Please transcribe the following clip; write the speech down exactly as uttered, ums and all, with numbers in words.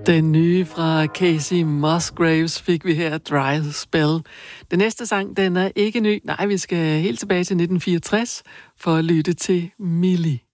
Den nye fra Casey Musgraves fik vi her, Dry Spell. Den næste sang, den er ikke ny. Nej, vi skal helt tilbage til nitten fireogtres for at lytte til Millie.